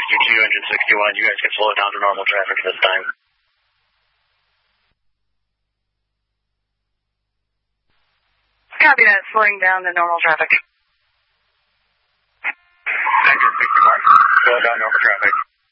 engine 61, you guys can slow it down to normal traffic this time. Copy that, slowing down to normal traffic. Engine 61, slow down normal traffic.